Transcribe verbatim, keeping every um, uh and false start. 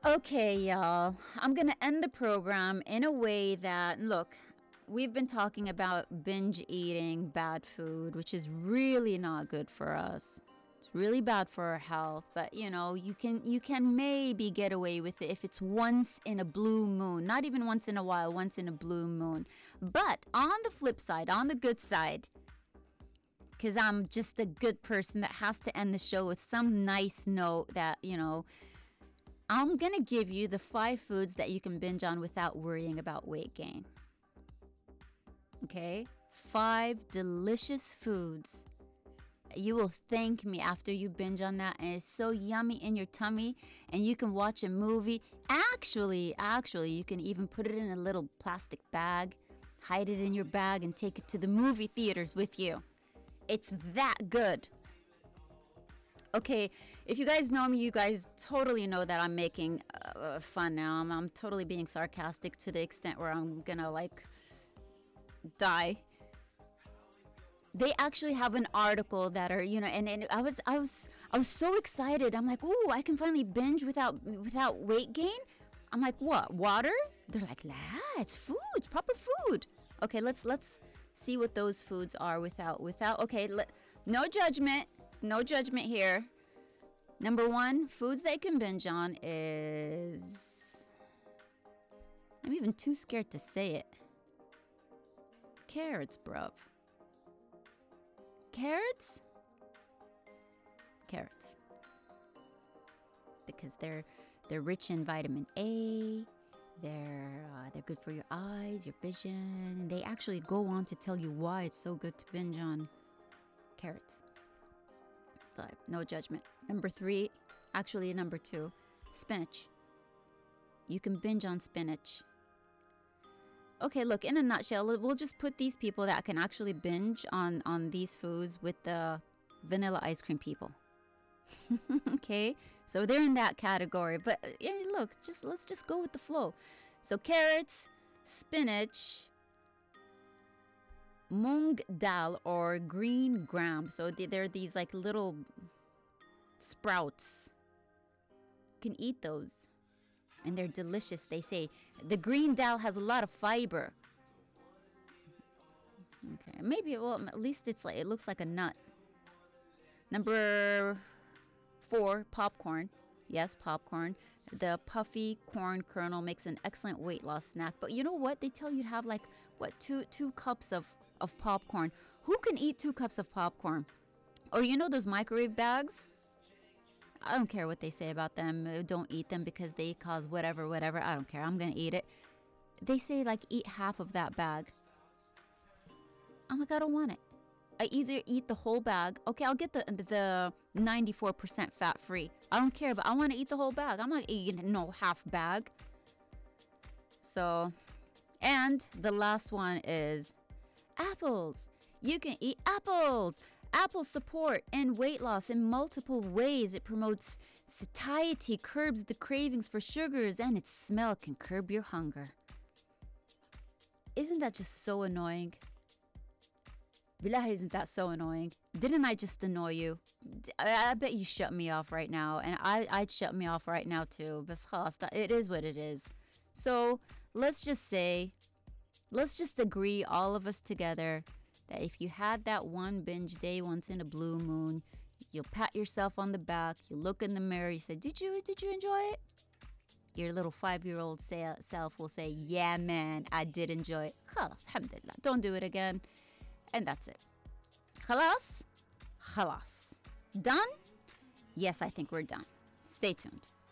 Okay, y'all. I'm going to end the program in a way that, look, we've been talking about binge eating bad food, which is really not good for us. It's really bad for our health, but you know, you can you can maybe get away with it if it's once in a blue moon, not even once in a while, once in a blue moon. But on the flip side, on the good side, because I'm just a good person that has to end the show with some nice note that, you know, I'm going to give you the five foods that you can binge on without worrying about weight gain. Okay? Five delicious foods. You will thank me after you binge on that, and it's so yummy in your tummy, and you can watch a movie. Actually, actually, you can even put it in a little plastic bag, hide it in your bag, and take it to the movie theaters with you. It's that good. Okay, if you guys know me, you guys totally know that I'm making uh, fun now. I'm, I'm totally being sarcastic to the extent where I'm gonna like die. They actually have an article that are, you know, and, and I was I was I was so excited. I'm like, ooh, I can finally binge without without weight gain. I'm like, what? Water? They're like, nah, it's food, it's proper food. Okay, let's let's see what those foods are without without. Okay, let, no judgment. No judgment here. Number one, foods that you can binge on is... I'm even too scared to say it. Carrots, bruv. Carrots? Carrots. Because they're they're rich in vitamin A. They're uh, they're good for your eyes, your vision. And they actually go on to tell you why it's so good to binge on carrots. Five, no judgment. Number three, actually number two, spinach. You can binge on spinach. Okay, look, in a nutshell, we'll just put these people that can actually binge on, on these foods with the vanilla ice cream people. Okay, so they're in that category. But yeah, look, just let's just go with the flow. So carrots, spinach, mung dal or green gram. So they're these like little sprouts. You can eat those. And they're delicious, they say. The green dal has a lot of fiber. Okay, maybe, well, at least it's like, it looks like a nut. Number four, popcorn. Yes, popcorn. The puffy corn kernel makes an excellent weight loss snack. But you know what? They tell you to have like, what, two two cups of, of popcorn. Who can eat two cups of popcorn? Or you know those microwave bags? I don't care what they say about them. Don't eat them because they cause whatever, whatever. I don't care. I'm going to eat it. They say like eat half of that bag. I'm like, I don't want it. I either eat the whole bag. Okay, I'll get the the ninety-four percent fat free. I don't care, but I want to eat the whole bag. I'm not eating no half bag. So, and the last one is apples. You can eat apples. Apples support and weight loss in multiple ways. It promotes satiety, curbs the cravings for sugars, and its smell can curb your hunger. Isn't that just so annoying? Billah, isn't that so annoying? Didn't I just annoy you? I, I bet you shut me off right now, and I, I'd shut me off right now too. But khalas, it is what it is. So let's just say, let's just agree, all of us together, that if you had that one binge day once in a blue moon, you'll pat yourself on the back, you look in the mirror, you say, did you did you enjoy it? Your little five-year-old say, self will say, yeah, man, I did enjoy it. Khalas, alhamdulillah. Don't do it again. And that's it. Khalas? Khalas. Done? Yes, I think we're done. Stay tuned.